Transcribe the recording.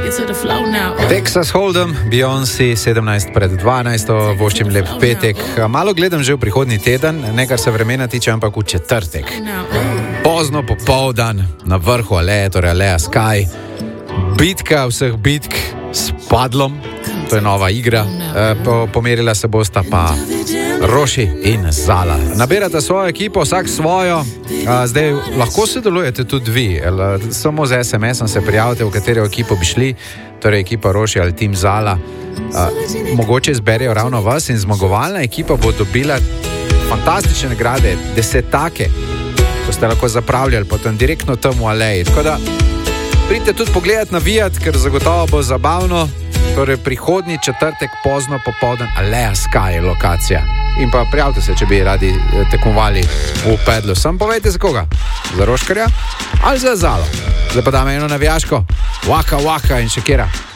Texas Hold'em, Beyoncé, 17 pred 12, voščim lep petek. Malo gledam že v prihodnji teden, ne kar se vremena tiče, ampak v četrtek. Pozno popoldan, na vrhu aleje, torej Aleja Sky. Bitka vseh bitk s padlom, to je nova igra. Pomerila se bosta pa Roši in Zala. Nabirate svojo ekipo, vsak svojo. Zdaj lahko sodelujete tudi vi. Samo z SMS-om se prijavite, v katero ekipo bi šli. Torej ekipa Roši ali Tim Zala. Mogoče izberejo ravno vas in zmagovalna ekipa bo dobila fantastične nagrade, desetake, ko ste lahko zapravljali potem direktno tam v aleji. Tako da pridite tudi pogledati, navijati, ker zagotovo bo zabavno. Torej prihodnji četrtek pozno popoldan Aleja Sky je lokacija. In pa prijavite se, če bi radi tekmovali v pedlu. Sam povejte za koga? Za Roškarja ali za Zalo? Zdaj pa dame eno navijaško. Waka Waka in Shakira.